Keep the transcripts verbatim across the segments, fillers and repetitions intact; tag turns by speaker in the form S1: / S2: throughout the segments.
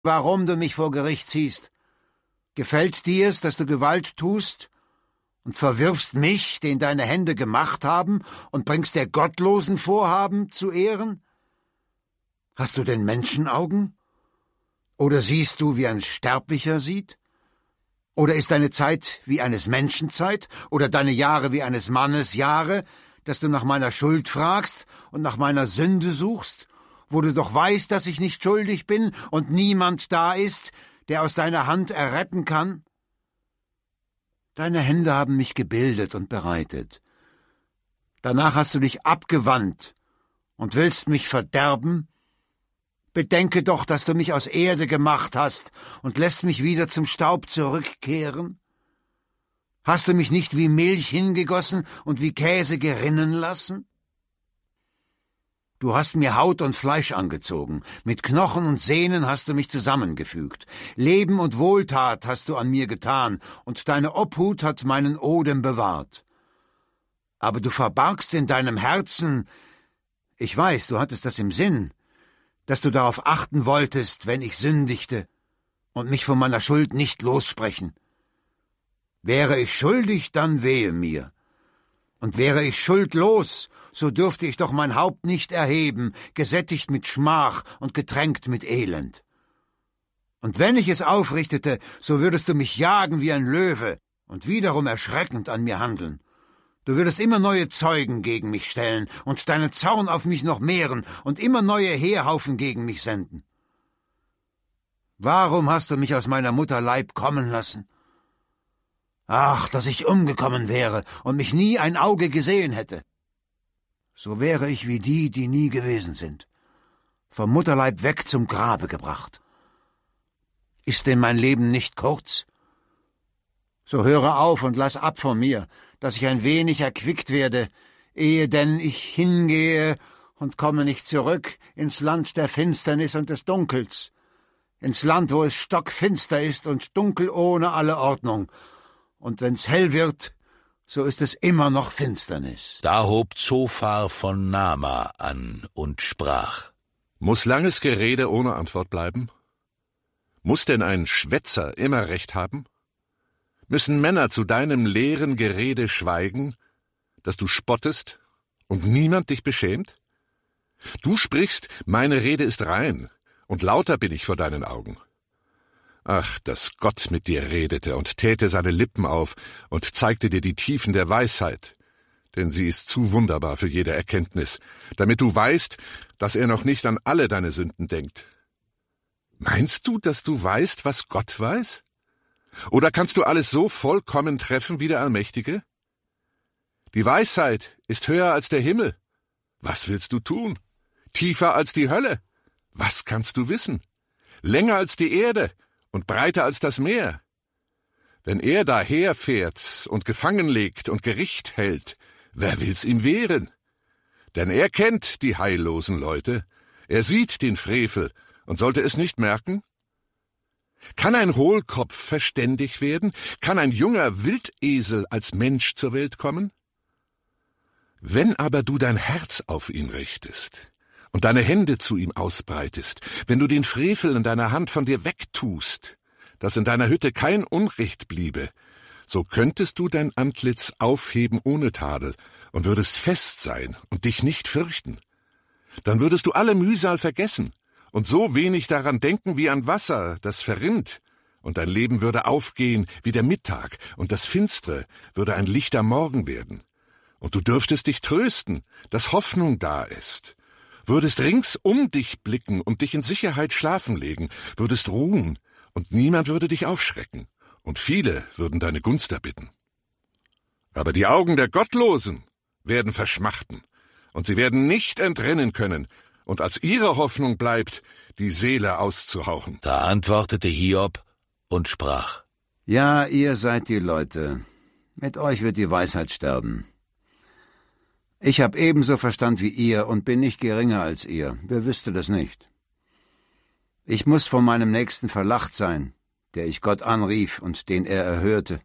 S1: warum du mich vor Gericht ziehst. Gefällt dir's, dass du Gewalt tust und verwirfst mich, den deine Hände gemacht haben, und bringst der gottlosen Vorhaben zu Ehren? Hast du denn Menschenaugen? Oder siehst du, wie ein Sterblicher sieht? Oder ist deine Zeit wie eines Menschen Zeit, oder deine Jahre wie eines Mannes Jahre, dass du nach meiner Schuld fragst und nach meiner Sünde suchst, wo du doch weißt, dass ich nicht schuldig bin und niemand da ist, der aus deiner Hand erretten kann? Deine Hände haben mich gebildet und bereitet. Danach hast du dich abgewandt und willst mich verderben? Bedenke doch, dass du mich aus Erde gemacht hast und lässt mich wieder zum Staub zurückkehren. Hast du mich nicht wie Milch hingegossen und wie Käse gerinnen lassen? Du hast mir Haut und Fleisch angezogen, mit Knochen und Sehnen hast du mich zusammengefügt. Leben und Wohltat hast du an mir getan, und deine Obhut hat meinen Odem bewahrt. Aber du verbargst in deinem Herzen, ich weiß, du hattest das im Sinn, dass du darauf achten wolltest, wenn ich sündigte, und mich von meiner Schuld nicht lossprechen. Wäre ich schuldig, dann wehe mir. Und wäre ich schuldlos, so dürfte ich doch mein Haupt nicht erheben, gesättigt mit Schmach und getränkt mit Elend. Und wenn ich es aufrichtete, so würdest du mich jagen wie ein Löwe und wiederum erschreckend an mir handeln. Du würdest immer neue Zeugen gegen mich stellen und deinen Zorn auf mich noch mehren und immer neue Heerhaufen gegen mich senden. Warum hast du mich aus meiner Mutter Leib kommen lassen? Ach, dass ich umgekommen wäre und mich nie ein Auge gesehen hätte. So wäre ich wie die, die nie gewesen sind, vom Mutterleib weg zum Grabe gebracht. Ist denn mein Leben nicht kurz? So höre auf und lass ab von mir, dass ich ein wenig erquickt werde, ehe denn ich hingehe und komme nicht zurück ins Land der Finsternis und des Dunkels, ins Land, wo es stockfinster ist und dunkel ohne alle Ordnung, und wenn's hell wird, so ist es immer noch Finsternis.
S2: Da hob Zophar von Nama an und sprach:
S3: Muss langes Gerede ohne Antwort bleiben? Muss denn ein Schwätzer immer Recht haben? Müssen Männer zu deinem leeren Gerede schweigen, dass du spottest und niemand dich beschämt? Du sprichst, meine Rede ist rein, und lauter bin ich vor deinen Augen. Ach, dass Gott mit dir redete und täte seine Lippen auf und zeigte dir die Tiefen der Weisheit, denn sie ist zu wunderbar für jede Erkenntnis, damit du weißt, dass er noch nicht an alle deine Sünden denkt. Meinst du, dass du weißt, was Gott weiß? Oder kannst du alles so vollkommen treffen wie der Allmächtige? Die Weisheit ist höher als der Himmel. Was willst du tun? Tiefer als die Hölle. Was kannst du wissen? Länger als die Erde und breiter als das Meer. Wenn er daherfährt und gefangen legt und Gericht hält, wer will's ihm wehren? Denn er kennt die heillosen Leute, er sieht den Frevel und sollte es nicht merken? Kann ein Hohlkopf verständig werden? Kann ein junger Wildesel als Mensch zur Welt kommen? Wenn aber du dein Herz auf ihn richtest und deine Hände zu ihm ausbreitest, wenn du den Frevel in deiner Hand von dir wegtust, dass in deiner Hütte kein Unrecht bliebe, so könntest du dein Antlitz aufheben ohne Tadel und würdest fest sein und dich nicht fürchten. Dann würdest du alle Mühsal vergessen und so wenig daran denken wie an Wasser, das verrinnt, und dein Leben würde aufgehen wie der Mittag, und das Finstre würde ein lichter Morgen werden. Und du dürftest dich trösten, dass Hoffnung da ist, würdest rings um dich blicken und dich in Sicherheit schlafen legen, würdest ruhen, und niemand würde dich aufschrecken, und viele würden deine Gunst erbitten. Aber die Augen der Gottlosen werden verschmachten, und sie werden nicht entrinnen können, und als ihre Hoffnung bleibt, die Seele auszuhauchen.
S2: Da antwortete Hiob und sprach:
S1: Ja, ihr seid die Leute. Mit euch wird die Weisheit sterben. Ich habe ebenso Verstand wie ihr und bin nicht geringer als ihr. Wer wüsste das nicht? Ich muss von meinem Nächsten verlacht sein, der ich Gott anrief und den er erhörte.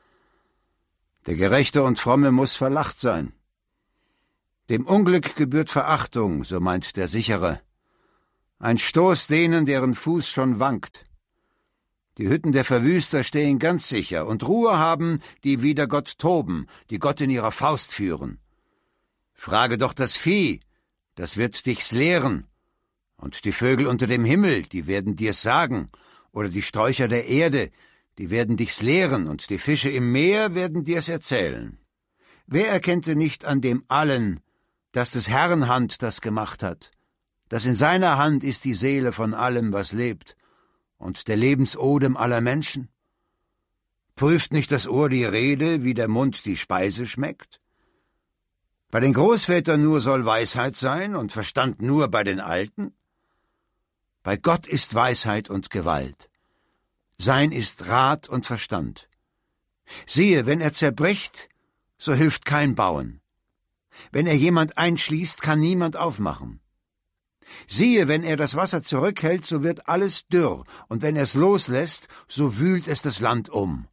S1: Der Gerechte und Fromme muss verlacht sein. Dem Unglück gebührt Verachtung, so meint der Sichere. Ein Stoß denen, deren Fuß schon wankt. Die Hütten der Verwüster stehen ganz sicher, und Ruhe haben, die wider Gott toben, die Gott in ihrer Faust führen. Frage doch das Vieh, das wird dich's lehren, und die Vögel unter dem Himmel, die werden dir's sagen, oder die Sträucher der Erde, die werden dich's lehren, und die Fische im Meer werden dir's erzählen. Wer erkennte nicht an dem Allen, dass des Herrn Hand das gemacht hat, dass in seiner Hand ist die Seele von allem, was lebt, und der Lebensodem aller Menschen? Prüft nicht das Ohr die Rede, wie der Mund die Speise schmeckt? Bei den Großvätern nur soll Weisheit sein und Verstand nur bei den Alten? Bei Gott ist Weisheit und Gewalt. Sein ist Rat und Verstand. Siehe, wenn er zerbricht, so hilft kein Bauen. Wenn er jemand einschließt, kann niemand aufmachen. Siehe, wenn er das Wasser zurückhält, so wird alles dürr, und wenn er es loslässt, so wühlt es das Land um.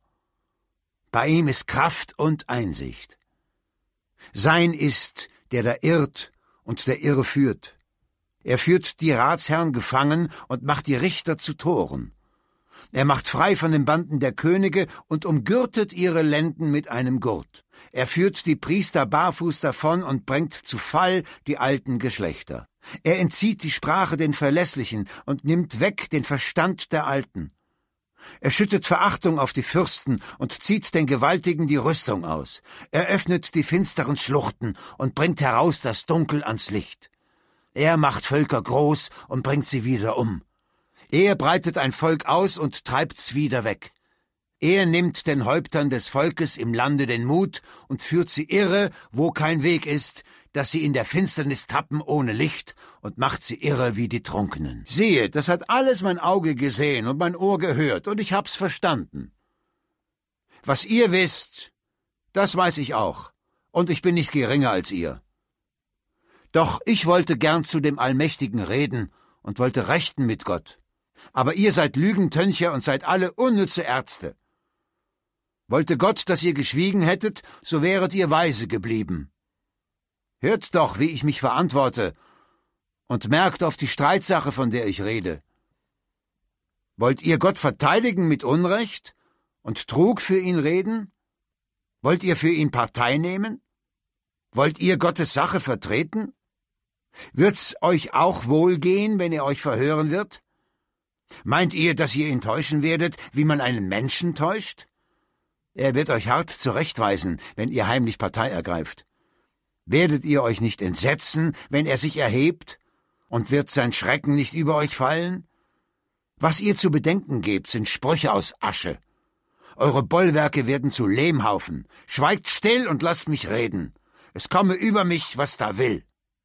S1: Bei ihm ist Kraft und Einsicht. Sein ist, der da irrt und der Irre führt. Er führt die Ratsherren gefangen und macht die Richter zu Toren. Er macht frei von den Banden der Könige und umgürtet ihre Lenden mit einem Gurt. Er führt die Priester barfuß davon und bringt zu Fall die alten Geschlechter. Er entzieht die Sprache den Verlässlichen und nimmt weg den Verstand der Alten. Er schüttet Verachtung auf die Fürsten und zieht den Gewaltigen die Rüstung aus. Er öffnet die finsteren Schluchten und bringt heraus das Dunkel ans Licht. Er macht Völker groß und bringt sie wieder um. Er breitet ein Volk aus und treibt's wieder weg. Er nimmt den Häuptern des Volkes im Lande den Mut und führt sie irre, wo kein Weg ist, dass sie in der Finsternis tappen ohne Licht, und macht sie irre wie die Trunkenen. Siehe, das hat alles mein Auge gesehen und mein Ohr gehört, und ich hab's verstanden. Was ihr wisst, das weiß ich auch, und ich bin nicht geringer als ihr. Doch ich wollte gern zu dem Allmächtigen reden und wollte rechten mit Gott. Aber ihr seid Lügentöncher und seid alle unnütze Ärzte. Wollte Gott, dass ihr geschwiegen hättet, so wäret ihr weise geblieben. Hört doch, wie ich mich verantworte, und merkt auf die Streitsache, von der ich rede. Wollt ihr Gott verteidigen mit Unrecht und Trug für ihn reden? Wollt ihr für ihn Partei nehmen? Wollt ihr Gottes Sache vertreten? Wird's euch auch wohlgehen, wenn er euch verhören wird? Meint ihr, dass ihr ihn täuschen werdet, wie man einen Menschen täuscht? Er wird euch hart zurechtweisen, wenn ihr heimlich Partei ergreift. Werdet ihr euch nicht entsetzen, wenn er sich erhebt? Und wird sein Schrecken nicht über euch fallen? Was ihr zu bedenken gebt, sind Sprüche aus Asche. Eure Bollwerke werden zu Lehmhaufen. Schweigt still und lasst mich reden. Es komme über mich, was da will.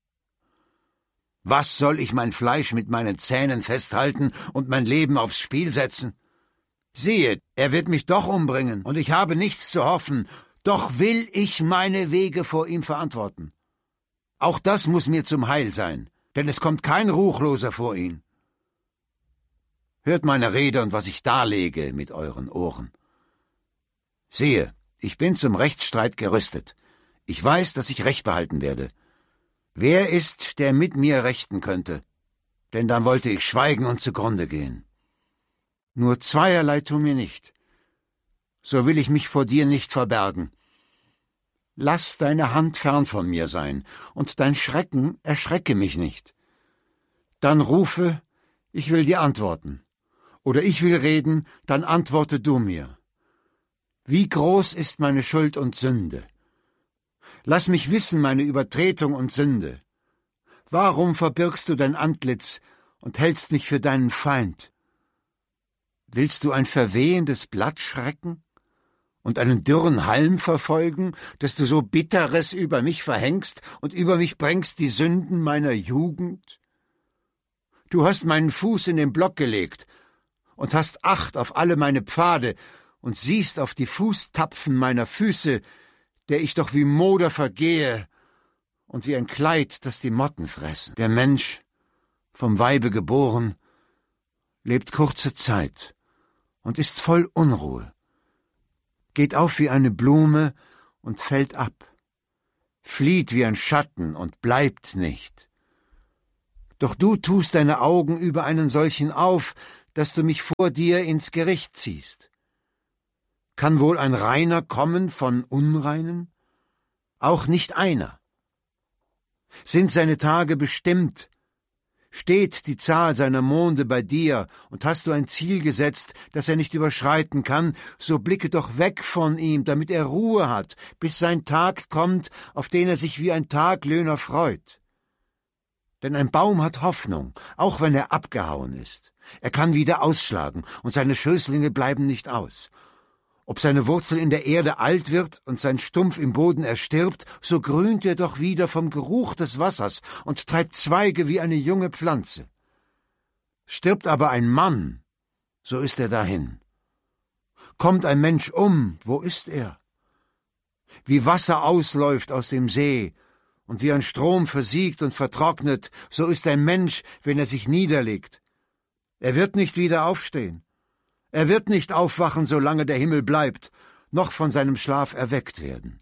S1: Was soll ich mein Fleisch mit meinen Zähnen festhalten und mein Leben aufs Spiel setzen? Siehe, er wird mich doch umbringen, und ich habe nichts zu hoffen, doch will ich meine Wege vor ihm verantworten. Auch das muss mir zum Heil sein, denn es kommt kein Ruchloser vor ihn. Hört meine Rede und was ich darlege mit euren Ohren. Siehe, ich bin zum Rechtsstreit gerüstet. Ich weiß, dass ich Recht behalten werde. Wer ist, der mit mir rechten könnte? Denn dann wollte ich schweigen und zugrunde gehen. Nur zweierlei tu mir nicht. So will ich mich vor dir nicht verbergen. Lass deine Hand fern von mir sein, und dein Schrecken erschrecke mich nicht. Dann rufe, ich will dir antworten. Oder ich will reden, dann antworte du mir. Wie groß ist meine Schuld und Sünde? Lass mich wissen meine Übertretung und Sünde. Warum verbirgst du dein Antlitz und hältst mich für deinen Feind? Willst du ein verwehendes Blatt schrecken und einen dürren Halm verfolgen, dass du so Bitteres über mich verhängst und über mich bringst die Sünden meiner Jugend? Du hast meinen Fuß in den Block gelegt und hast Acht auf alle meine Pfade und siehst auf die Fußtapfen meiner Füße, der ich doch wie Moder vergehe und wie ein Kleid, das die Motten fressen. Der Mensch, vom Weibe geboren, lebt kurze Zeit und ist voll Unruhe, geht auf wie eine Blume und fällt ab, flieht wie ein Schatten und bleibt nicht. Doch du tust deine Augen über einen solchen auf, dass du mich vor dir ins Gericht ziehst. Kann wohl ein Reiner kommen von Unreinen? Auch nicht einer. Sind seine Tage bestimmt? Steht die Zahl seiner Monde bei dir, und hast du ein Ziel gesetzt, das er nicht überschreiten kann, so blicke doch weg von ihm, damit er Ruhe hat, bis sein Tag kommt, auf den er sich wie ein Taglöhner freut. Denn ein Baum hat Hoffnung, auch wenn er abgehauen ist. Er kann wieder ausschlagen, und seine Schößlinge bleiben nicht aus. Ob seine Wurzel in der Erde alt wird und sein Stumpf im Boden erstirbt, so grünt er doch wieder vom Geruch des Wassers und treibt Zweige wie eine junge Pflanze. Stirbt aber ein Mann, so ist er dahin. Kommt ein Mensch um, wo ist er? Wie Wasser ausläuft aus dem See und wie ein Strom versiegt und vertrocknet, so ist ein Mensch, wenn er sich niederlegt. Er wird nicht wieder aufstehen. Er wird nicht aufwachen, solange der Himmel bleibt, noch von seinem Schlaf erweckt werden.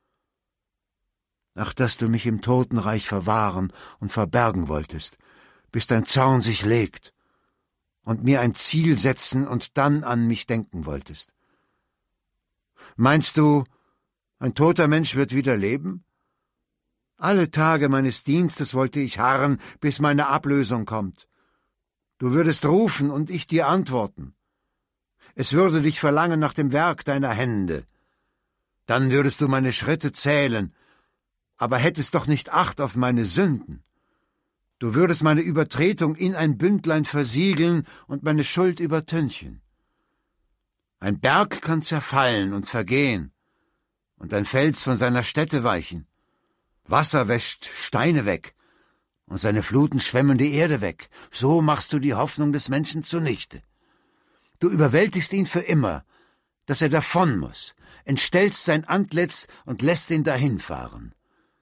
S1: Ach, dass du mich im Totenreich verwahren und verbergen wolltest, bis dein Zorn sich legt, und mir ein Ziel setzen und dann an mich denken wolltest. Meinst du, ein toter Mensch wird wieder leben? Alle Tage meines Dienstes wollte ich harren, bis meine Ablösung kommt. Du würdest rufen und ich dir antworten. Es würde dich verlangen nach dem Werk deiner Hände. Dann würdest du meine Schritte zählen, aber hättest doch nicht Acht auf meine Sünden. Du würdest meine Übertretung in ein Bündlein versiegeln und meine Schuld übertünchen. Ein Berg kann zerfallen und vergehen und ein Fels von seiner Stätte weichen. Wasser wäscht Steine weg und seine Fluten schwemmen die Erde weg. So machst du die Hoffnung des Menschen zunichte. Du überwältigst ihn für immer, dass er davon muss, entstellst sein Antlitz und lässt ihn dahinfahren.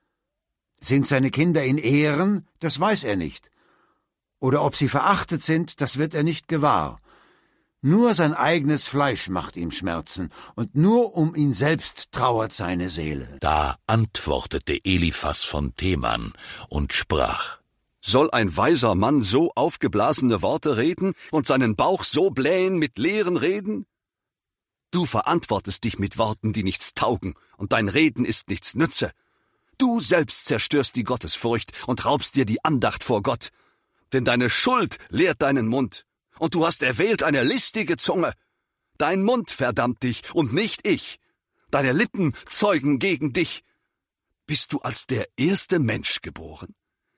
S1: Sind seine Kinder in Ehren, das weiß er nicht. Oder ob sie verachtet sind, das wird er nicht gewahr. Nur sein eigenes Fleisch macht ihm Schmerzen, und nur um ihn selbst trauert seine Seele.
S2: Da antwortete Eliphas von Teman und sprach:
S4: Soll ein weiser Mann so aufgeblasene Worte reden und seinen Bauch so blähen mit leeren Reden? Du verantwortest dich mit Worten, die nichts taugen, und dein Reden ist nichts nütze. Du selbst zerstörst die Gottesfurcht und raubst dir die Andacht vor Gott. Denn deine Schuld lehrt deinen Mund, und du hast erwählt eine listige Zunge. Dein Mund verdammt dich und nicht ich. Deine Lippen zeugen gegen dich. Bist du als der erste Mensch geboren?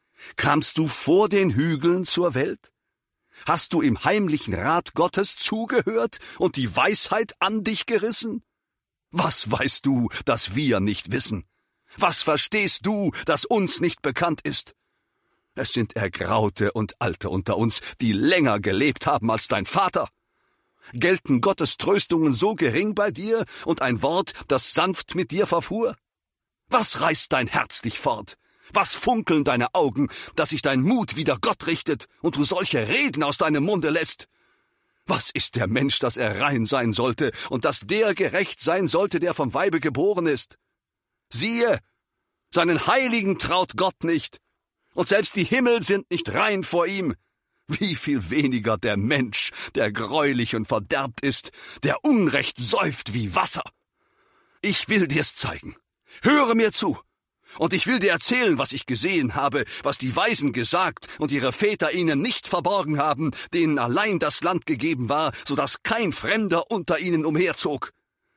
S4: Kamst du vor den Hügeln zur Welt? Hast du im heimlichen Rat Gottes zugehört und die Weisheit an dich gerissen? Was weißt du, das wir nicht wissen? Was verstehst du, das uns nicht bekannt ist? Es sind Ergraute und Alte unter uns, die länger gelebt haben als dein Vater. Gelten Gottes Tröstungen so gering bei dir und ein Wort, das sanft mit dir verfuhr? Was reißt dein Herz dich fort? Was funkeln deine Augen, dass sich dein Mut wider Gott richtet und du solche Reden aus deinem Munde lässt? Was ist der Mensch, dass er rein sein sollte und dass der gerecht sein sollte, der vom Weibe geboren ist? Siehe, seinen Heiligen traut Gott nicht, und selbst die Himmel sind nicht rein vor ihm. Wie viel weniger der Mensch, der greulich und verderbt ist, der Unrecht säuft wie Wasser. Ich will dir's zeigen. Höre mir zu. Und ich will dir erzählen, was ich gesehen habe, was die Weisen gesagt und ihre Väter ihnen nicht verborgen haben, denen allein das Land gegeben war, so dass kein Fremder unter ihnen umherzog.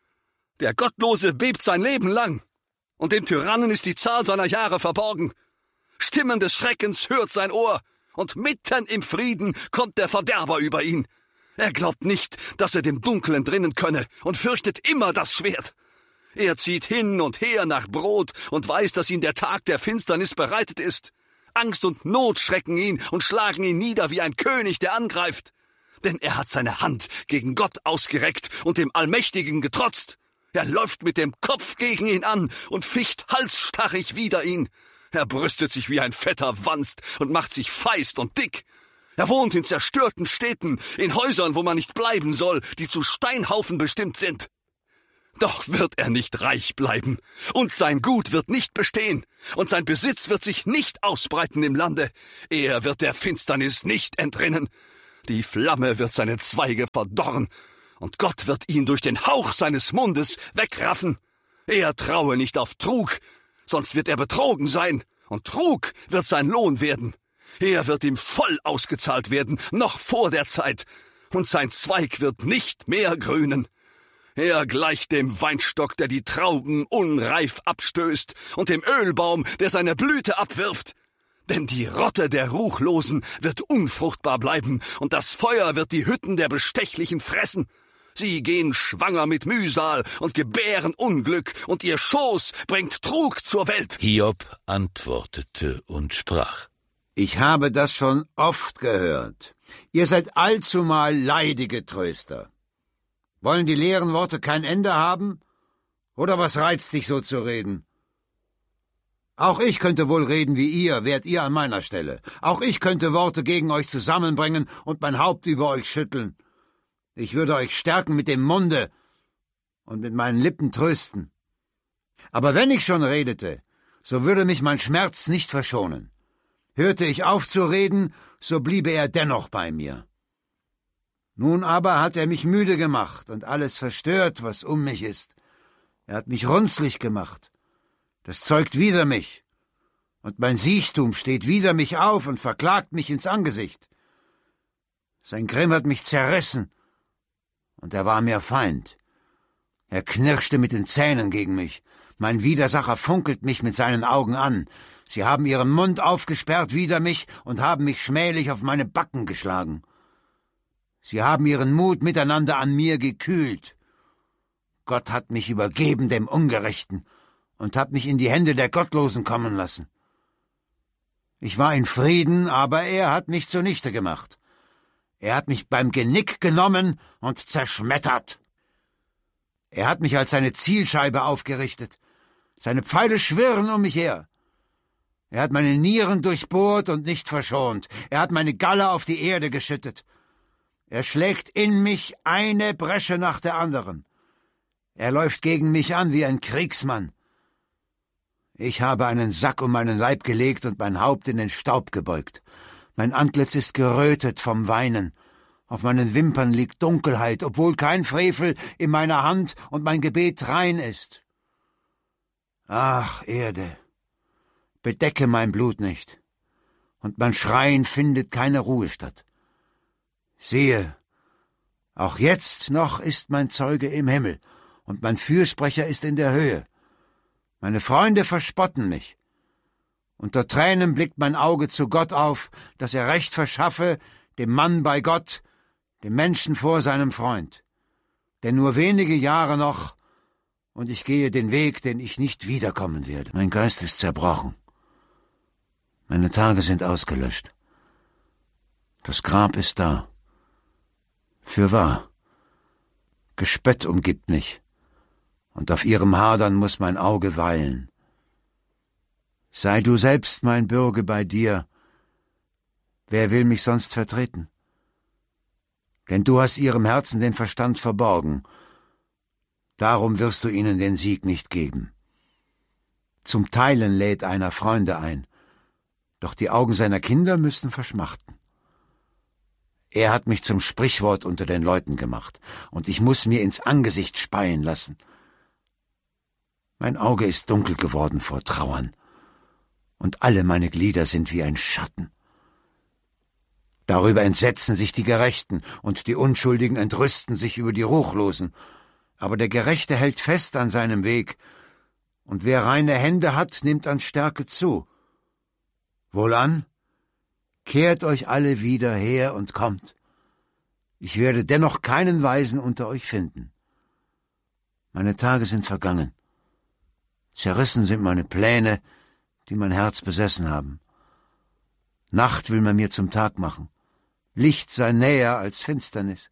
S4: Der Gottlose bebt sein Leben lang, und dem Tyrannen ist die Zahl seiner Jahre verborgen. Stimmen des Schreckens hört sein Ohr, und mitten im Frieden kommt der Verderber über ihn. Er glaubt nicht, dass er dem Dunkel entrinnen könne, und fürchtet immer das Schwert. Er zieht hin und her nach Brot und weiß, dass ihm der Tag der Finsternis bereitet ist. Angst und Not schrecken ihn und schlagen ihn nieder wie ein König, der angreift. Denn er hat seine Hand gegen Gott ausgereckt und dem Allmächtigen getrotzt. Er läuft mit dem Kopf gegen ihn an und ficht halsstarrig wider ihn. Er brüstet sich wie ein fetter Wanst und macht sich feist und dick. Er wohnt in zerstörten Städten, in Häusern, wo man nicht bleiben soll, die zu Steinhaufen bestimmt sind. Doch wird er nicht reich bleiben, und sein Gut wird nicht bestehen, und sein Besitz wird sich nicht ausbreiten im Lande. Er wird der Finsternis nicht entrinnen. Die Flamme wird seine Zweige verdorren, und Gott wird ihn durch den Hauch seines Mundes wegraffen. Er traue nicht auf Trug, sonst wird er betrogen sein, und Trug wird sein Lohn werden. Er wird ihm voll ausgezahlt werden, noch vor der Zeit, und sein Zweig wird nicht mehr grünen. Er gleicht dem Weinstock, der die Trauben unreif abstößt, und dem Ölbaum, der seine Blüte abwirft. Denn die Rotte der Ruchlosen wird unfruchtbar bleiben, und das Feuer wird die Hütten der Bestechlichen fressen. Sie gehen schwanger mit Mühsal und gebären Unglück, und ihr Schoß bringt Trug zur Welt.
S2: Hiob antwortete und sprach:
S1: Ich habe das schon oft gehört. Ihr seid allzumal leidige Tröster. Wollen die leeren Worte kein Ende haben? Oder was reizt dich, so zu reden? Auch ich könnte wohl reden wie ihr, wärt ihr an meiner Stelle. Auch ich könnte Worte gegen euch zusammenbringen und mein Haupt über euch schütteln. Ich würde euch stärken mit dem Munde und mit meinen Lippen trösten. Aber wenn ich schon redete, so würde mich mein Schmerz nicht verschonen. Hörte ich auf zu reden, so bliebe er dennoch bei mir. Nun aber hat er mich müde gemacht und alles verstört, was um mich ist. Er hat mich runzlig gemacht. Das zeugt wider mich. Und mein Siechtum steht wider mich auf und verklagt mich ins Angesicht. Sein Grimm hat mich zerrissen, und er war mir Feind. Er knirschte mit den Zähnen gegen mich. Mein Widersacher funkelt mich mit seinen Augen an. Sie haben ihren Mund aufgesperrt wider mich und haben mich schmählich auf meine Backen geschlagen. Sie haben ihren Mut miteinander an mir gekühlt. Gott hat mich übergeben dem Ungerechten und hat mich in die Hände der Gottlosen kommen lassen. Ich war in Frieden, aber er hat mich zunichte gemacht. Er hat mich beim Genick genommen und zerschmettert. Er hat mich als seine Zielscheibe aufgerichtet. Seine Pfeile schwirren um mich her. Er hat meine Nieren durchbohrt und nicht verschont. Er hat meine Galle auf die Erde geschüttet. Er schlägt in mich eine Bresche nach der anderen. Er läuft gegen mich an wie ein Kriegsmann. Ich habe einen Sack um meinen Leib gelegt und mein Haupt in den Staub gebeugt. Mein Antlitz ist gerötet vom Weinen. Auf meinen Wimpern liegt Dunkelheit, obwohl kein Frevel in meiner Hand und mein Gebet rein ist. Ach, Erde, bedecke mein Blut nicht, und mein Schreien findet keine Ruhestatt. Siehe, auch jetzt noch ist mein Zeuge im Himmel, und mein Fürsprecher ist in der Höhe. Meine Freunde verspotten mich. Unter Tränen blickt mein Auge zu Gott auf, dass er Recht verschaffe, dem Mann bei Gott, dem Menschen vor seinem Freund. Denn nur wenige Jahre noch, und ich gehe den Weg, den ich nicht wiederkommen werde. Mein Geist ist zerbrochen. Meine Tage sind ausgelöscht. Das Grab ist da. Fürwahr, Gespött umgibt mich, und auf ihrem Hadern muß mein Auge weilen. Sei du selbst mein Bürge bei dir, wer will mich sonst vertreten? Denn du hast ihrem Herzen den Verstand verborgen, darum wirst du ihnen den Sieg nicht geben. Zum Teilen lädt einer Freunde ein, doch die Augen seiner Kinder müssten verschmachten. Er hat mich zum Sprichwort unter den Leuten gemacht, und ich muß mir ins Angesicht speien lassen. Mein Auge ist dunkel geworden vor Trauern, und alle meine Glieder sind wie ein Schatten. Darüber entsetzen sich die Gerechten, und die Unschuldigen entrüsten sich über die Ruchlosen. Aber der Gerechte hält fest an seinem Weg, und wer reine Hände hat, nimmt an Stärke zu. Wohlan, kehrt euch alle wieder her und kommt. Ich werde dennoch keinen Weisen unter euch finden. Meine Tage sind vergangen. Zerrissen sind meine Pläne, die mein Herz besessen haben. Nacht will man mir zum Tag machen. Licht sei näher als Finsternis.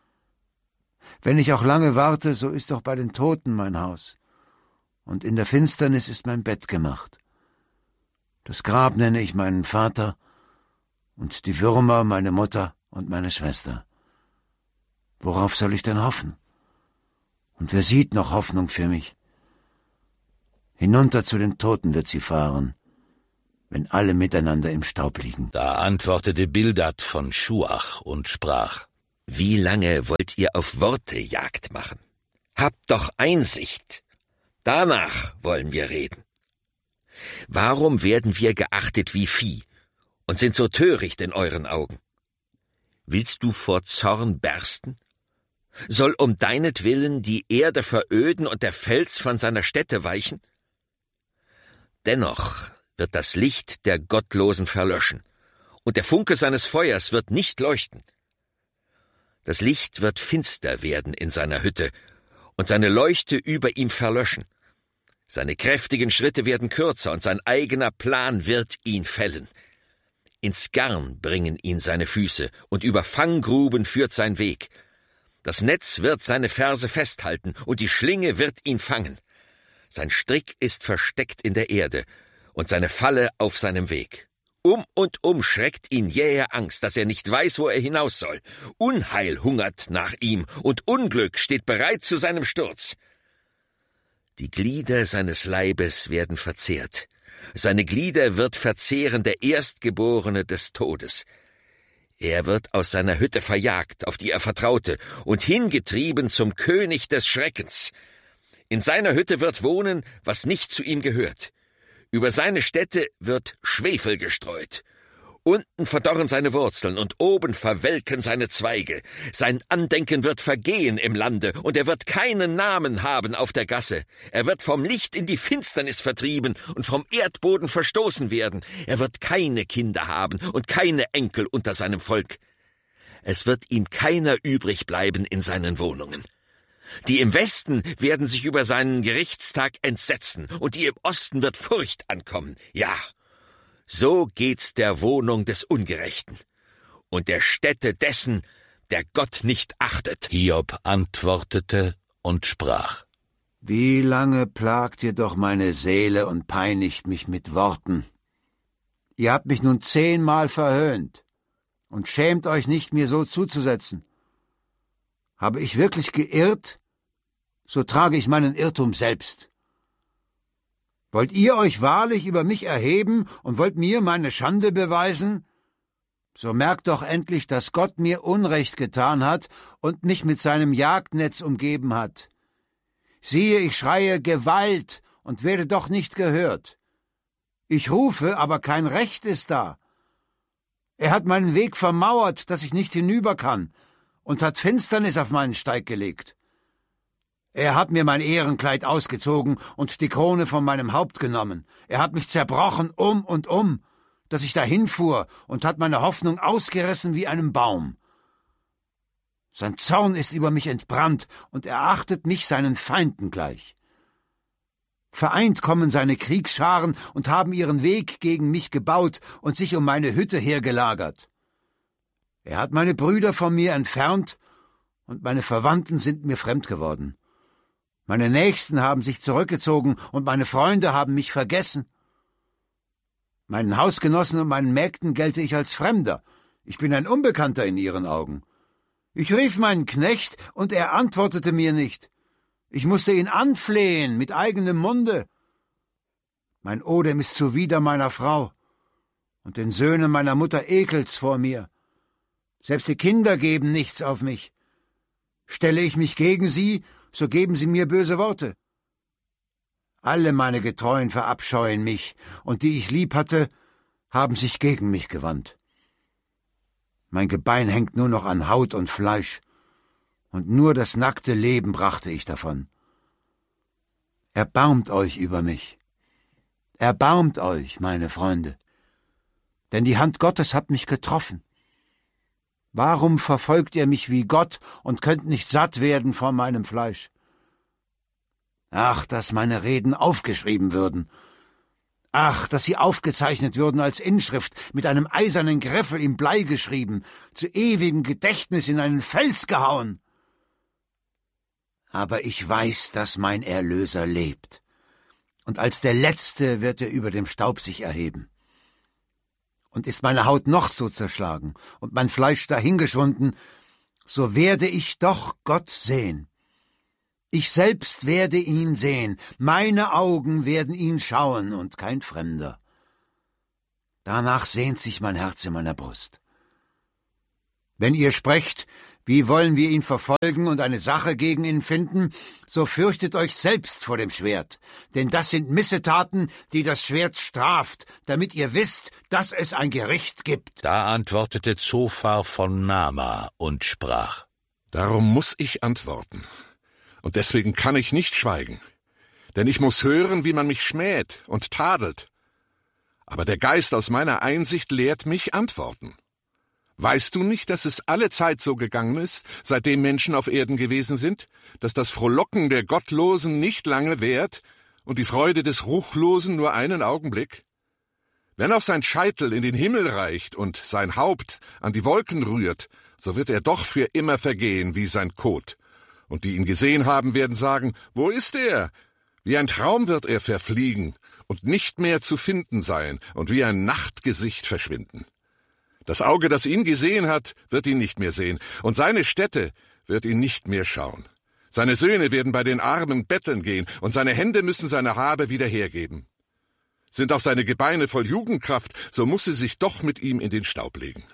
S1: Wenn ich auch lange warte, so ist doch bei den Toten mein Haus, und in der Finsternis ist mein Bett gemacht. Das Grab nenne ich meinen Vater, und die Würmer meine Mutter und meine Schwester. Worauf soll ich denn hoffen? Und wer sieht noch Hoffnung für mich? Hinunter zu den Toten wird sie fahren, wenn alle miteinander im Staub liegen.
S2: Da antwortete Bildad von Schuach und sprach:
S5: Wie lange wollt ihr auf Worte Jagd machen? Habt doch Einsicht. Danach wollen wir reden. Warum werden wir geachtet wie Vieh und sind so töricht in euren Augen? Willst du vor Zorn bersten? Soll um deinetwillen die Erde veröden und der Fels von seiner Stätte weichen? Dennoch wird das Licht der Gottlosen verlöschen, und der Funke seines Feuers wird nicht leuchten. Das Licht wird finster werden in seiner Hütte, und seine Leuchte über ihm verlöschen. Seine kräftigen Schritte werden kürzer, und sein eigener Plan wird ihn fällen. Ins Garn bringen ihn seine Füße, und über Fanggruben führt sein Weg. Das Netz wird seine Ferse festhalten, und die Schlinge wird ihn fangen. Sein Strick ist versteckt in der Erde, und seine Falle auf seinem Weg. Um und um schreckt ihn jähe Angst, dass er nicht weiß, wo er hinaus soll. Unheil hungert nach ihm, und Unglück steht bereit zu seinem Sturz. Die Glieder seines Leibes werden verzehrt. Seine Glieder wird verzehren der Erstgeborene des Todes. Er wird aus seiner Hütte verjagt, auf die er vertraute, und hingetrieben zum König des Schreckens. In seiner Hütte wird wohnen, was nicht zu ihm gehört. Über seine Stätte wird Schwefel gestreut. Unten verdorren seine Wurzeln und oben verwelken seine Zweige. Sein Andenken wird vergehen im Lande, und er wird keinen Namen haben auf der Gasse. Er wird vom Licht in die Finsternis vertrieben und vom Erdboden verstoßen werden. Er wird keine Kinder haben und keine Enkel unter seinem Volk. Es wird ihm keiner übrig bleiben in seinen Wohnungen. Die im Westen werden sich über seinen Gerichtstag entsetzen, und die im Osten wird Furcht ankommen. Ja, so geht's der Wohnung des Ungerechten und der Stätte dessen, der Gott nicht achtet.
S2: Hiob antwortete und sprach:
S1: Wie lange plagt ihr doch meine Seele und peinigt mich mit Worten? Ihr habt mich nun zehnmal verhöhnt und schämt euch nicht, mir so zuzusetzen. Habe ich wirklich geirrt, so trage ich meinen Irrtum selbst. Wollt ihr euch wahrlich über mich erheben und wollt mir meine Schande beweisen? So merkt doch endlich, dass Gott mir Unrecht getan hat und mich mit seinem Jagdnetz umgeben hat. Siehe, ich schreie Gewalt und werde doch nicht gehört. Ich rufe, aber kein Recht ist da. Er hat meinen Weg vermauert, dass ich nicht hinüber kann, und hat Finsternis auf meinen Steig gelegt. Er hat mir mein Ehrenkleid ausgezogen und die Krone von meinem Haupt genommen. Er hat mich zerbrochen um und um, dass ich dahinfuhr, und hat meine Hoffnung ausgerissen wie einem Baum. Sein Zorn ist über mich entbrannt, und er achtet mich seinen Feinden gleich. Vereint kommen seine Kriegsscharen und haben ihren Weg gegen mich gebaut und sich um meine Hütte hergelagert. Er hat meine Brüder von mir entfernt, und meine Verwandten sind mir fremd geworden. Meine Nächsten haben sich zurückgezogen, und meine Freunde haben mich vergessen. Meinen Hausgenossen und meinen Mägden gelte ich als Fremder. Ich bin ein Unbekannter in ihren Augen. Ich rief meinen Knecht, und er antwortete mir nicht. Ich musste ihn anflehen mit eigenem Munde. Mein Odem ist zuwider meiner Frau, und den Söhnen meiner Mutter ekelt's vor mir. Selbst die Kinder geben nichts auf mich. Stelle ich mich gegen sie, so geben sie mir böse Worte. Alle meine Getreuen verabscheuen mich, und die ich lieb hatte, haben sich gegen mich gewandt. Mein Gebein hängt nur noch an Haut und Fleisch, und nur das nackte Leben brachte ich davon. Erbarmt euch über mich. Erbarmt euch, meine Freunde, denn die Hand Gottes hat mich getroffen. Warum verfolgt ihr mich wie Gott und könnt nicht satt werden von meinem Fleisch? Ach, dass meine Reden aufgeschrieben würden. Ach, dass sie aufgezeichnet würden als Inschrift, mit einem eisernen Griffel in Blei geschrieben, zu ewigem Gedächtnis in einen Fels gehauen. Aber ich weiß, dass mein Erlöser lebt, und als der Letzte wird er über dem Staub sich erheben. Und ist meine Haut noch so zerschlagen und mein Fleisch dahingeschwunden, so werde ich doch Gott sehen. Ich selbst werde ihn sehen, meine Augen werden ihn schauen und kein Fremder. Danach sehnt sich mein Herz in meiner Brust. Wenn ihr sprecht, wie wollen wir ihn verfolgen und eine Sache gegen ihn finden, so fürchtet euch selbst vor dem Schwert, denn das sind Missetaten, die das Schwert straft, damit ihr wisst, dass es ein Gericht gibt.
S2: Da antwortete Zophar von Nama und sprach:
S3: Darum muss ich antworten, und deswegen kann ich nicht schweigen, denn ich muss hören, wie man mich schmäht und tadelt. Aber der Geist aus meiner Einsicht lehrt mich antworten. Weißt du nicht, dass es alle Zeit so gegangen ist, seitdem Menschen auf Erden gewesen sind, dass das Frohlocken der Gottlosen nicht lange währt und die Freude des Ruchlosen nur einen Augenblick? Wenn auch sein Scheitel in den Himmel reicht und sein Haupt an die Wolken rührt, so wird er doch für immer vergehen wie sein Kot. Und die ihn gesehen haben, werden sagen, wo ist er? Wie ein Traum wird er verfliegen und nicht mehr zu finden sein und wie ein Nachtgesicht verschwinden. Das Auge, das ihn gesehen hat, wird ihn nicht mehr sehen, und seine Stätte wird ihn nicht mehr schauen. Seine Söhne werden bei den Armen betteln gehen, und seine Hände müssen seine Habe wieder hergeben. Sind auch seine Gebeine voll Jugendkraft, so muss sie sich doch mit ihm in den Staub legen.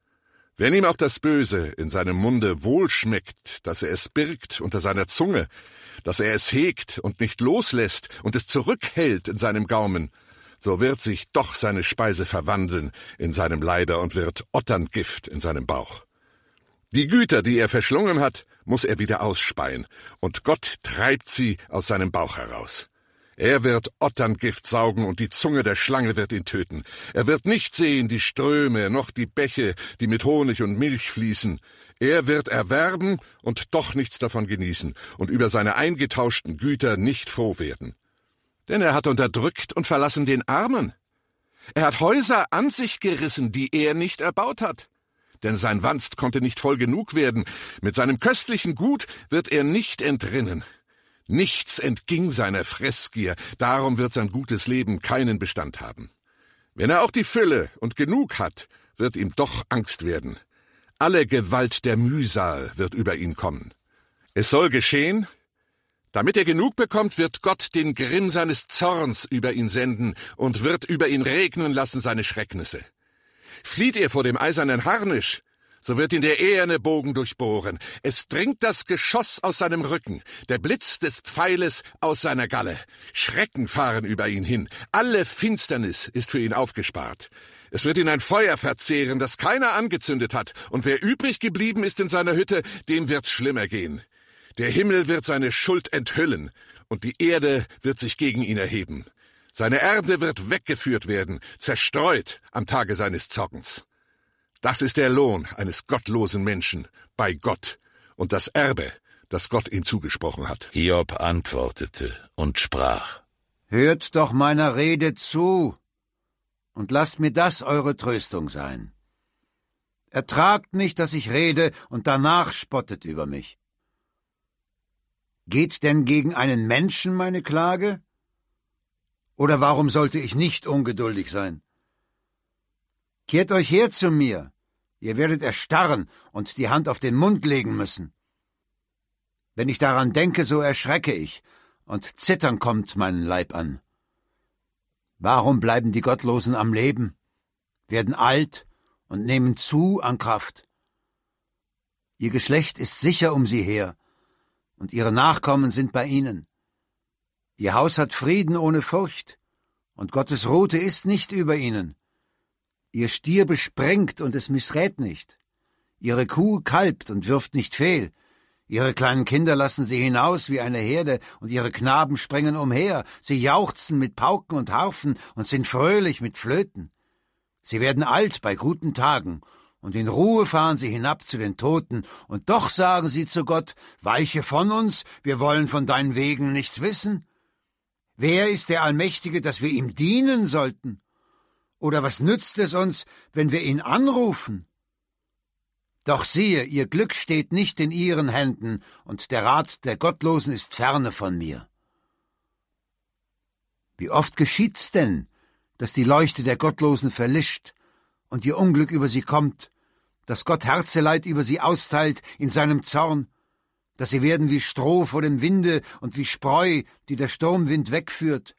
S3: Wenn ihm auch das Böse in seinem Munde wohlschmeckt, dass er es birgt unter seiner Zunge, dass er es hegt und nicht loslässt und es zurückhält in seinem Gaumen, so wird sich doch seine Speise verwandeln in seinem Leibe und wird Otterngift in seinem Bauch. Die Güter, die er verschlungen hat, muss er wieder ausspeien, und Gott treibt sie aus seinem Bauch heraus. Er wird Otterngift saugen, und die Zunge der Schlange wird ihn töten. Er wird nicht sehen die Ströme, noch die Bäche, die mit Honig und Milch fließen. Er wird erwerben und doch nichts davon genießen und über seine eingetauschten Güter nicht froh werden. Denn er hat unterdrückt und verlassen den Armen. Er hat Häuser an sich gerissen, die er nicht erbaut hat. Denn sein Wanst konnte nicht voll genug werden. Mit seinem köstlichen Gut wird er nicht entrinnen. Nichts entging seiner Fressgier, darum wird sein gutes Leben keinen Bestand haben. Wenn er auch die Fülle und genug hat, wird ihm doch Angst werden. Alle Gewalt der Mühsal wird über ihn kommen. Es soll geschehen, damit er genug bekommt, wird Gott den Grimm seines Zorns über ihn senden und wird über ihn regnen lassen seine Schrecknisse. Flieht er vor dem eisernen Harnisch, so wird ihn der eherne Bogen durchbohren. Es dringt das Geschoss aus seinem Rücken, der Blitz des Pfeiles aus seiner Galle. Schrecken fahren über ihn hin, alle Finsternis ist für ihn aufgespart. Es wird ihn ein Feuer verzehren, das keiner angezündet hat, und wer übrig geblieben ist in seiner Hütte, dem wird's schlimmer gehen. Der Himmel wird seine Schuld enthüllen, und die Erde wird sich gegen ihn erheben. Seine Ernte wird weggeführt werden, zerstreut am Tage seines Zockens. Das ist der Lohn eines gottlosen Menschen bei Gott und das Erbe, das Gott ihm zugesprochen hat.
S2: Hiob antwortete und sprach:
S1: Hört doch meiner Rede zu und lasst mir das eure Tröstung sein. Ertragt nicht, dass ich rede, und danach spottet über mich. Geht denn gegen einen Menschen meine Klage? Oder warum sollte ich nicht ungeduldig sein? Kehrt euch her zu mir, ihr werdet erstarren und die Hand auf den Mund legen müssen. Wenn ich daran denke, so erschrecke ich, und Zittern kommt meinen Leib an. Warum bleiben die Gottlosen am Leben, werden alt und nehmen zu an Kraft? Ihr Geschlecht ist sicher um sie her, und ihre Nachkommen sind bei ihnen. Ihr Haus hat Frieden ohne Furcht, und Gottes Rute ist nicht über ihnen. Ihr Stier besprengt, und es missrät nicht. Ihre Kuh kalbt und wirft nicht fehl. Ihre kleinen Kinder lassen sie hinaus wie eine Herde, und ihre Knaben sprengen umher. Sie jauchzen mit Pauken und Harfen und sind fröhlich mit Flöten. Sie werden alt bei guten Tagen, und in Ruhe fahren sie hinab zu den Toten, und doch sagen sie zu Gott: Weiche von uns, wir wollen von deinen Wegen nichts wissen. Wer ist der Allmächtige, dass wir ihm dienen sollten? Oder was nützt es uns, wenn wir ihn anrufen? Doch siehe, ihr Glück steht nicht in ihren Händen, und der Rat der Gottlosen ist ferne von mir. Wie oft geschieht's denn, dass die Leuchte der Gottlosen verlischt und ihr Unglück über sie kommt, dass Gott Herzeleid über sie austeilt in seinem Zorn? dass sie werden wie Stroh vor dem Winde und wie Spreu, die der Sturmwind wegführt.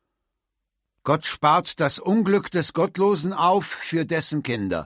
S1: Gott spart das Unglück des Gottlosen auf für dessen Kinder.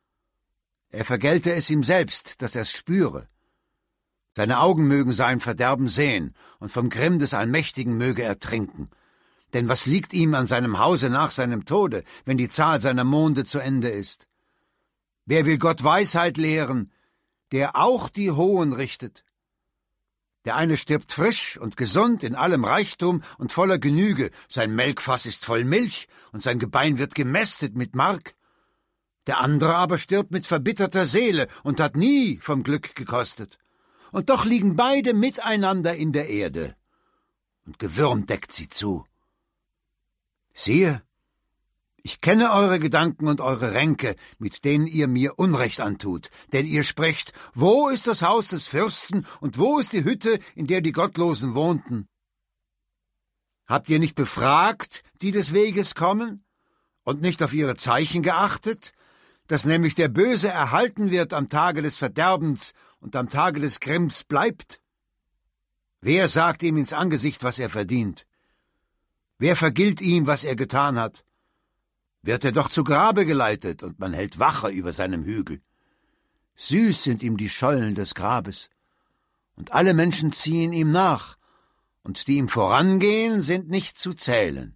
S1: Er vergelte es ihm selbst, dass er's spüre. Seine Augen mögen sein Verderben sehen, und vom Grimm des Allmächtigen möge er trinken. Denn was liegt ihm an seinem Hause nach seinem Tode, wenn die Zahl seiner Monde zu Ende ist? Wer will Gott Weisheit lehren, der auch die Hohen richtet? Der eine stirbt frisch und gesund in allem Reichtum und voller Genüge, sein Melkfass ist voll Milch und sein Gebein wird gemästet mit Mark. Der andere aber stirbt mit verbitterter Seele und hat nie vom Glück gekostet. Und doch liegen beide miteinander in der Erde, und Gewürm deckt sie zu. Siehe, ich kenne eure Gedanken und eure Ränke, mit denen ihr mir Unrecht antut, denn ihr sprecht, wo ist das Haus des Fürsten und wo ist die Hütte, in der die Gottlosen wohnten? Habt ihr nicht befragt, die des Weges kommen, und nicht auf ihre Zeichen geachtet, dass nämlich der Böse erhalten wird am Tage des Verderbens und am Tage des Grimms bleibt? Wer sagt ihm ins Angesicht, was er verdient? Wer vergilt ihm, was er getan hat? Wird er doch zu Grabe geleitet, und man hält Wache über seinem Hügel. Süß sind ihm die Schollen des Grabes, und alle Menschen ziehen ihm nach, und die ihm vorangehen, sind nicht zu zählen.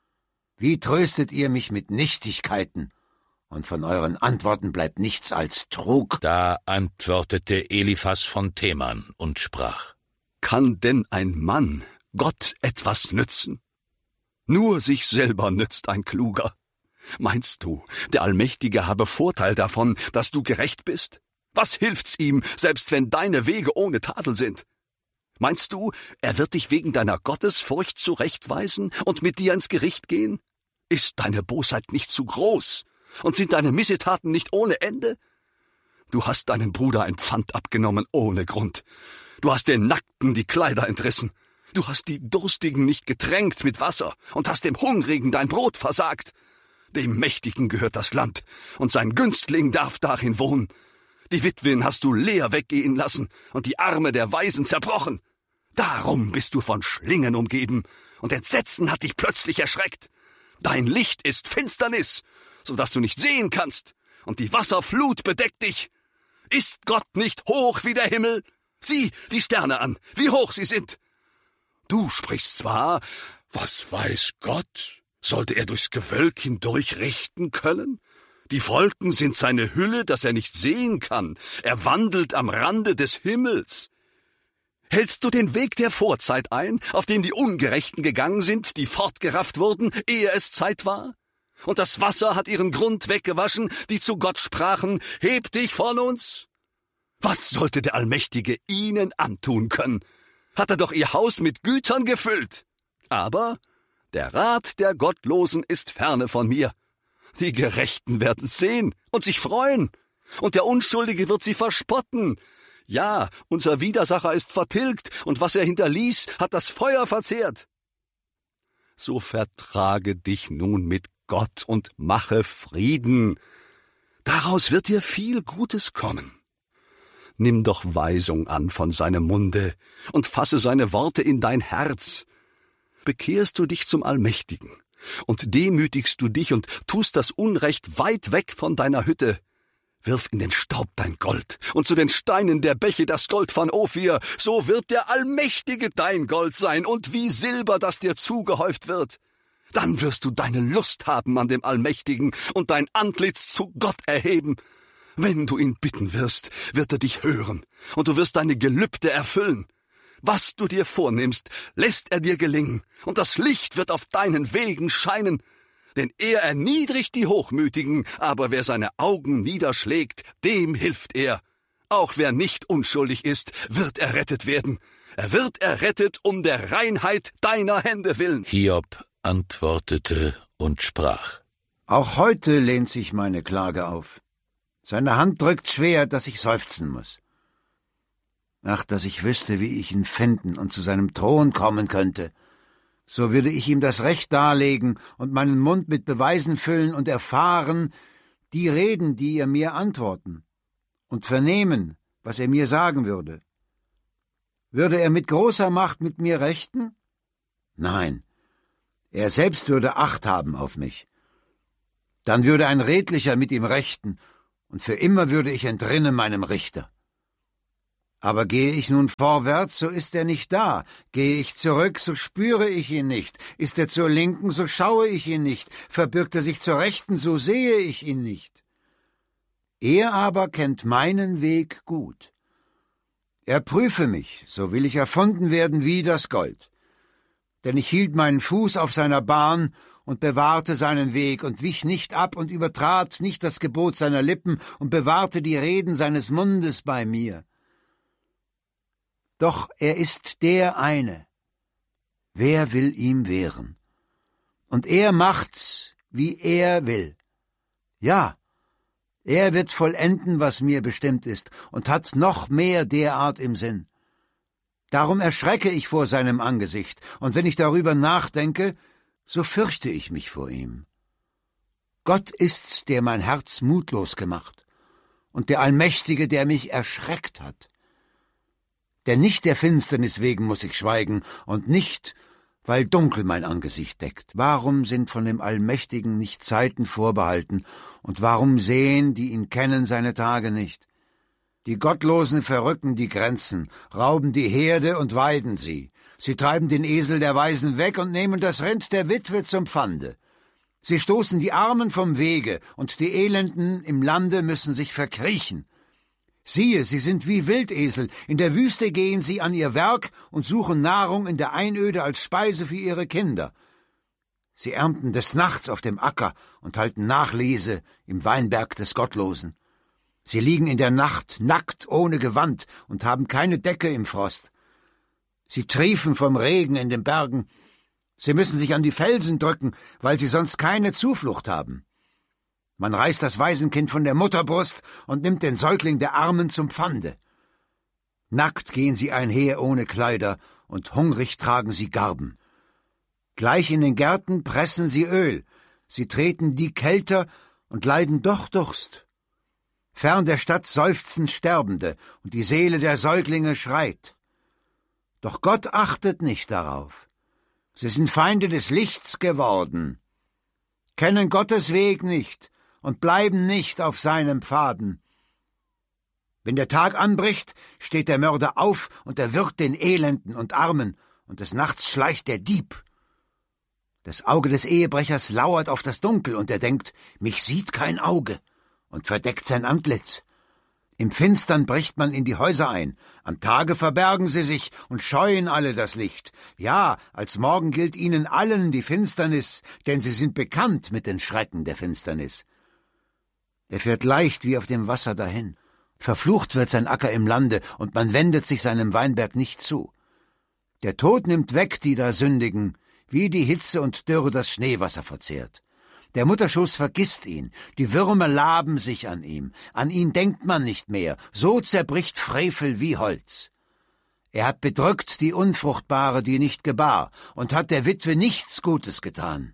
S1: Wie tröstet ihr mich mit Nichtigkeiten, und von euren Antworten bleibt nichts als Trug.
S2: Da antwortete Eliphas von Teman und sprach:
S4: Kann denn ein Mann Gott etwas nützen? Nur sich selber nützt ein Kluger. Meinst du, der Allmächtige habe Vorteil davon, dass du gerecht bist? Was hilft's ihm, selbst wenn deine Wege ohne Tadel sind? Meinst du, er wird dich wegen deiner Gottesfurcht zurechtweisen und mit dir ins Gericht gehen? Ist deine Bosheit nicht zu groß? Und sind deine Missetaten nicht ohne Ende? Du hast deinem Bruder ein Pfand abgenommen ohne Grund. Du hast den Nackten die Kleider entrissen. Du hast die Durstigen nicht getränkt mit Wasser und hast dem Hungrigen dein Brot versagt. Dem Mächtigen gehört das Land, und sein Günstling darf darin wohnen. Die Witwen hast du leer weggehen lassen und die Arme der Waisen zerbrochen. Darum bist du von Schlingen umgeben, und Entsetzen hat dich plötzlich erschreckt. Dein Licht ist Finsternis, so dass du nicht sehen kannst, und die Wasserflut bedeckt dich. Ist Gott nicht hoch wie der Himmel? Sieh die Sterne an, wie hoch sie sind. Du sprichst zwar, was weiß Gott? Sollte er durchs Gewölk hindurch richten können? Die Wolken sind seine Hülle, dass er nicht sehen kann. Er wandelt am Rande des Himmels. Hältst du den Weg der Vorzeit ein, auf dem die Ungerechten gegangen sind, die fortgerafft wurden, ehe es Zeit war? Und das Wasser hat ihren Grund weggewaschen, die zu Gott sprachen, heb dich von uns? Was sollte der Allmächtige ihnen antun können? Hat er doch ihr Haus mit Gütern gefüllt. Aber der Rat der Gottlosen ist ferne von mir. Die Gerechten werden sehen und sich freuen, und der Unschuldige wird sie verspotten. Ja, unser Widersacher ist vertilgt, und was er hinterließ, hat das Feuer verzehrt. So vertrage dich nun mit Gott und mache Frieden. Daraus wird dir viel Gutes kommen. Nimm doch Weisung an von seinem Munde und fasse seine Worte in dein Herz. Bekehrst du dich zum Allmächtigen und demütigst du dich und tust das Unrecht weit weg von deiner Hütte, wirf in den Staub dein Gold und zu den Steinen der Bäche das Gold von Ophir, so wird der Allmächtige dein Gold sein und wie Silber, das dir zugehäuft wird. Dann wirst du deine Lust haben an dem Allmächtigen und dein Antlitz zu Gott erheben. Wenn du ihn bitten wirst, wird er dich hören, und du wirst deine Gelübde erfüllen. Was du dir vornimmst, lässt er dir gelingen, und das Licht wird auf deinen Wegen scheinen. Denn er erniedrigt die Hochmütigen, aber wer seine Augen niederschlägt, dem hilft er. Auch wer nicht unschuldig ist, wird errettet werden. Er wird errettet um der Reinheit deiner Hände willen.
S2: Hiob antwortete und sprach:
S1: Auch heute lehnt sich meine Klage auf. Seine Hand drückt schwer, dass ich seufzen muss. Ach, dass ich wüsste, wie ich ihn finden und zu seinem Thron kommen könnte. So würde ich ihm das Recht darlegen und meinen Mund mit Beweisen füllen und erfahren, die Reden, die er mir antworten, und vernehmen, was er mir sagen würde. Würde er mit großer Macht mit mir rechten? Nein, er selbst würde Acht haben auf mich. Dann würde ein Redlicher mit ihm rechten, und für immer würde ich entrinnen meinem Richter. Aber gehe ich nun vorwärts, so ist er nicht da. Gehe ich zurück, so spüre ich ihn nicht. Ist er zur Linken, so schaue ich ihn nicht. Verbirgt er sich zur Rechten, so sehe ich ihn nicht. Er aber kennt meinen Weg gut. Er prüfe mich, so will ich erfunden werden wie das Gold. Denn ich hielt meinen Fuß auf seiner Bahn und bewahrte seinen Weg und wich nicht ab und übertrat nicht das Gebot seiner Lippen und bewahrte die Reden seines Mundes bei mir. Doch er ist der eine. Wer will ihm wehren? Und er macht's, wie er will. Ja, er wird vollenden, was mir bestimmt ist, und hat noch mehr derart im Sinn. Darum erschrecke ich vor seinem Angesicht, und wenn ich darüber nachdenke, so fürchte ich mich vor ihm. Gott ist's, der mein Herz mutlos gemacht, und der Allmächtige, der mich erschreckt hat. Denn nicht der Finsternis wegen muss ich schweigen, und nicht, weil Dunkel mein Angesicht deckt. Warum sind von dem Allmächtigen nicht Zeiten vorbehalten, und warum sehen, die ihn kennen, seine Tage nicht? Die Gottlosen verrücken die Grenzen, rauben die Herde und weiden sie. Sie treiben den Esel der Weisen weg und nehmen das Rind der Witwe zum Pfande. Sie stoßen die Armen vom Wege, und die Elenden im Lande müssen sich verkriechen. Siehe, sie sind wie Wildesel, in der Wüste gehen sie an ihr Werk und suchen Nahrung in der Einöde als Speise für ihre Kinder. Sie ernten des Nachts auf dem Acker und halten Nachlese im Weinberg des Gottlosen. Sie liegen in der Nacht nackt ohne Gewand und haben keine Decke im Frost. Sie triefen vom Regen in den Bergen. Sie müssen sich an die Felsen drücken, weil sie sonst keine Zuflucht haben. Man reißt das Waisenkind von der Mutterbrust und nimmt den Säugling der Armen zum Pfande. Nackt gehen sie einher ohne Kleider, und hungrig tragen sie Garben. Gleich in den Gärten pressen sie Öl, sie treten die Kälter und leiden doch Durst. Fern der Stadt seufzen Sterbende, und die Seele der Säuglinge schreit. Doch Gott achtet nicht darauf. Sie sind Feinde des Lichts geworden, kennen Gottes Weg nicht und bleiben nicht auf seinem Pfaden. Wenn der Tag anbricht, steht der Mörder auf und erwürgt den Elenden und Armen, und des Nachts schleicht der Dieb. Das Auge des Ehebrechers lauert auf das Dunkel, und er denkt, mich sieht kein Auge, und verdeckt sein Antlitz. Im Finstern bricht man in die Häuser ein, am Tage verbergen sie sich und scheuen alle das Licht. Ja, als Morgen gilt ihnen allen die Finsternis, denn sie sind bekannt mit den Schrecken der Finsternis. Er fährt leicht wie auf dem Wasser dahin. Verflucht wird sein Acker im Lande, und man wendet sich seinem Weinberg nicht zu. Der Tod nimmt weg, die da sündigen, wie die Hitze und Dürre das Schneewasser verzehrt. Der Mutterschoß vergisst ihn, die Würmer laben sich an ihm, an ihn denkt man nicht mehr, so zerbricht Frevel wie Holz. Er hat bedrückt die Unfruchtbare, die nicht gebar, und hat der Witwe nichts Gutes getan.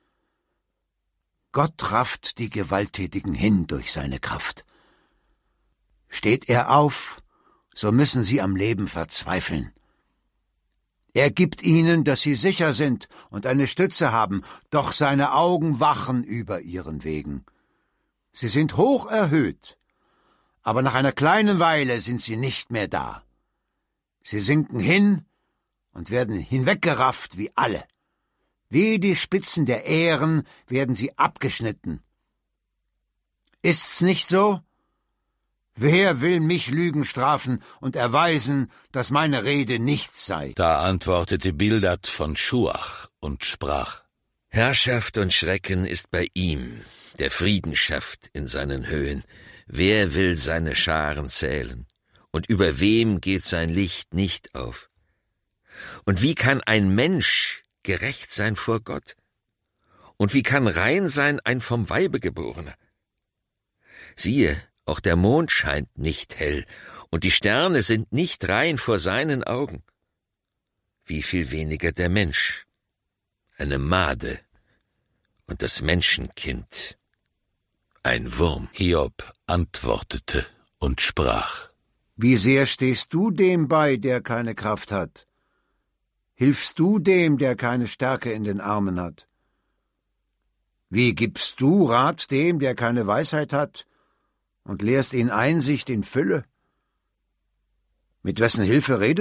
S1: Gott rafft die Gewalttätigen hin durch seine Kraft. Steht er auf, so müssen sie am Leben verzweifeln. Er gibt ihnen, dass sie sicher sind und eine Stütze haben, doch seine Augen wachen über ihren Wegen. Sie sind hoch erhöht, aber nach einer kleinen Weile sind sie nicht mehr da. Sie sinken hin und werden hinweggerafft wie alle. Wie die Spitzen der Ähren werden sie abgeschnitten. Ist's nicht so? Wer will mich Lügen strafen und erweisen, dass meine Rede nichts sei?
S2: Da antwortete Bildad von Schuach und sprach:
S5: Herrschaft und Schrecken ist bei ihm, der Frieden schafft in seinen Höhen. Wer will seine Scharen zählen? Und über wem geht sein Licht nicht auf? Und wie kann ein Mensch gerecht sein vor Gott? Und wie kann rein sein ein vom Weibe Geborener? Siehe, auch der Mond scheint nicht hell, und die Sterne sind nicht rein vor seinen Augen. Wie viel weniger der Mensch, eine Made, und das Menschenkind, ein Wurm.
S2: Hiob antwortete und sprach:
S1: Wie sehr stehst du dem bei, der keine Kraft hat? Hilfst du dem, der keine Stärke in den Armen hat? Wie gibst du Rat dem, der keine Weisheit hat, und lehrst ihn Einsicht in Fülle? Mit wessen Hilfe redest